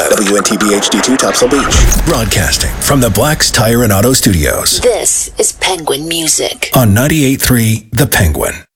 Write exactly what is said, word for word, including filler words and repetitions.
W N T B H D two Topsail Beach. Broadcasting from the Black's Tire and Auto Studios. This is Penguin Music On ninety-eight point three The Penguin.